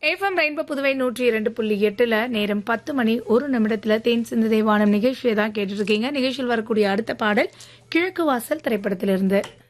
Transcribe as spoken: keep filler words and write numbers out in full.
FM rainbow Puduvai நூற்றி இரண்டு புள்ளி எட்டுல நேரம் பத்து மணி ஒரு நிமிடத்துல தேன் சிந்து தேவானம் நிகழ்ச்சியை தான் கேட்டுட்டு இருக்கீங்க. நிகழ்ச்சியில் வரக்கூடிய அடுத்த பாடல் கிழக்கு வாசல் திரைப்படத்திலிருந்து.